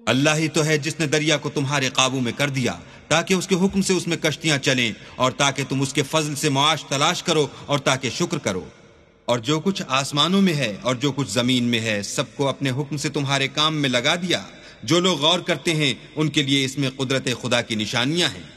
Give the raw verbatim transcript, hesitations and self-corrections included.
अल्लाह ही तो है जिसने दरिया को तुम्हारे काबू में कर दिया ताकि उसके हुक्म से उसमें कश्तियां चलें और ताकि तुम उसके फजल से मुआश तलाश करो और ताकि शुक्र करो। और जो कुछ आसमानों में है और जो कुछ जमीन में है सबको अपने हुक्म से तुम्हारे काम में लगा दिया। जो लोग गौर करते हैं उनके लिए इसमें कुदरत खुदा की निशानियां हैं।